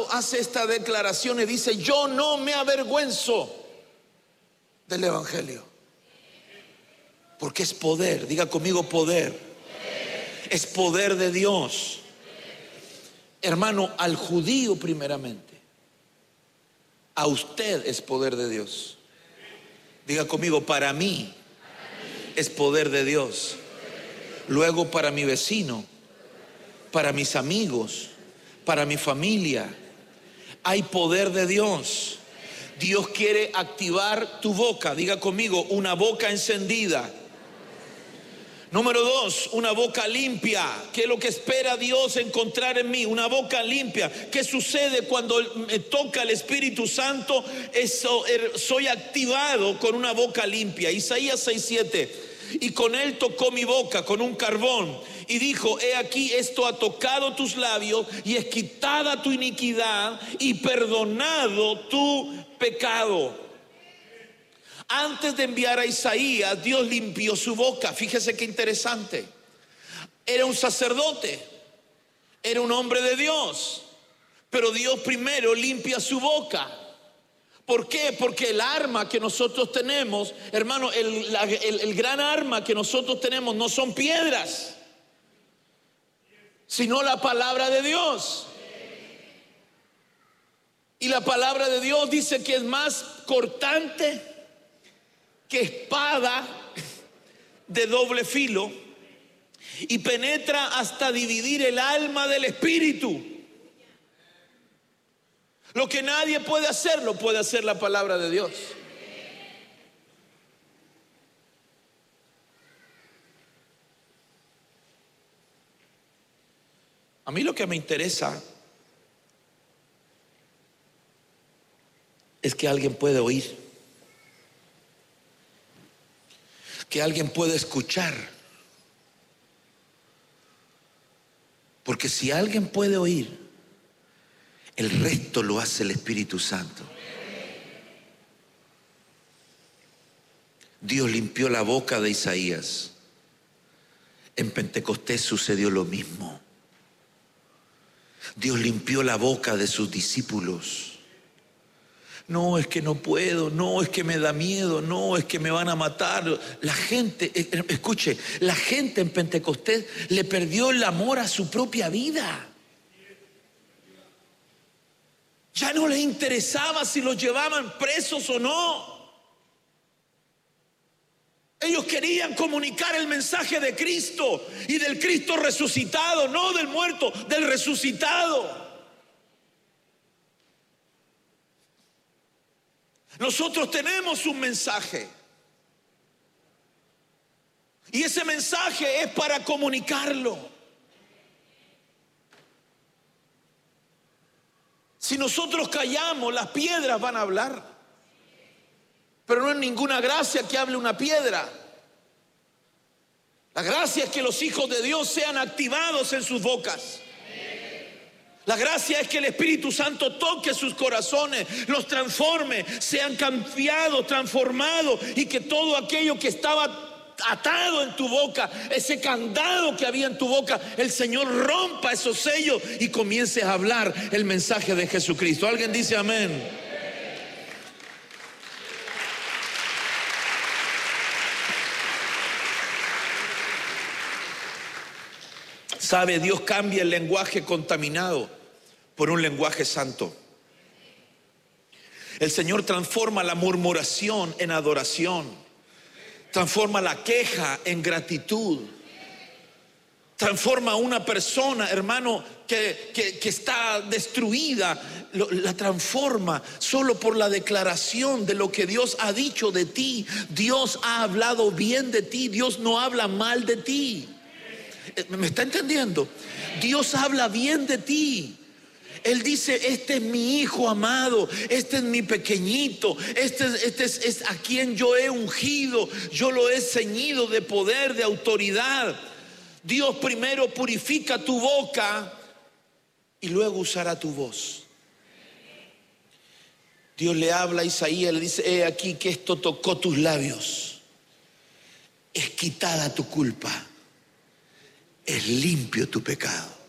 hace esta declaración y dice: yo no me avergüenzo del evangelio, porque es poder. Diga conmigo: poder. Es poder de Dios. Hermano, al judío primeramente, a usted es poder de Dios. Diga conmigo: para mí es poder de Dios. Luego para mi vecino, para mis amigos, para mi familia, hay poder de Dios. Dios quiere activar tu boca. Diga conmigo: una boca encendida. Número 2, una boca limpia. ¿Qué es lo que espera Dios encontrar en mí? Una boca limpia. ¿Qué sucede cuando me toca el Espíritu Santo? Soy activado con una boca limpia. Isaías 6:7. Y con él tocó mi boca con un carbón y dijo: he aquí, esto ha tocado tus labios y es quitada tu iniquidad y perdonado tu pecado. Antes de enviar a Isaías, Dios limpió su boca. Fíjese qué interesante. Era un sacerdote, era un hombre de Dios, pero Dios primero limpia su boca. ¿Por qué? Porque el arma que nosotros tenemos, hermano, el gran arma que nosotros tenemos no son piedras, sino la palabra de Dios. Y la palabra de Dios dice que es más cortante que espada de doble filo y penetra hasta dividir el alma del espíritu. Lo que nadie puede hacer, lo puede hacer la palabra de Dios. A mí lo que me interesa es que alguien puede oír, que alguien puede escuchar. Porque si alguien puede oír, el resto lo hace el Espíritu Santo. Dios limpió la boca de Isaías. En Pentecostés sucedió lo mismo. Dios limpió la boca de sus discípulos. No, es que no puedo, no, es que me da miedo, no, es que me van a matar. La gente, escuche, la gente en Pentecostés le perdió el amor a su propia vida. Ya no les interesaba si los llevaban presos o no. Ellos querían comunicar el mensaje de Cristo y del Cristo resucitado, no del muerto, del resucitado. Nosotros tenemos un mensaje y ese mensaje es para comunicarlo. Si nosotros callamos, las piedras van a hablar, pero no es ninguna gracia que hable una piedra. La gracia es que los hijos de Dios sean activados en sus bocas. La gracia es que el Espíritu Santo toque sus corazones, los transforme, sean cambiados, transformados, y que todo aquello que estaba atado en tu boca, ese candado que había en tu boca, el Señor rompa esos sellos y comiences a hablar el mensaje de Jesucristo. ¿Alguien dice amén? ¿Sabe? Dios cambia el lenguaje contaminado por un lenguaje santo. El Señor transforma la murmuración en adoración, transforma la queja en gratitud, transforma a una persona, hermano, que está destruida, la transforma solo por la declaración de lo que Dios ha dicho de ti. Dios ha hablado bien de ti, Dios no habla mal de ti. ¿Me está entendiendo? Dios habla bien de ti. Él dice: este es mi hijo amado, este es mi pequeñito, este es a quien yo he ungido, yo lo he ceñido de poder, de autoridad. Dios primero purifica tu boca y luego usará tu voz. Dios le habla a Isaías, le dice: he aquí que esto tocó tus labios, es quitada tu culpa, es limpio tu pecado.